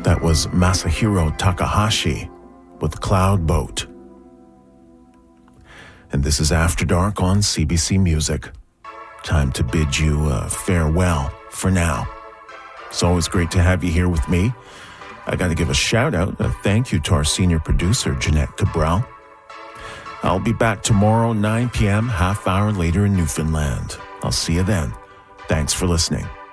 That was Masahiro Takahashi with Cloud Boat. And this is After Dark on CBC Music. Time to bid you farewell for now. It's always great to have you here with me. I got to give a shout out, a thank you to our senior producer, Jeanette Cabral. I'll be back tomorrow, 9 p.m., half hour later in Newfoundland. I'll see you then. Thanks for listening.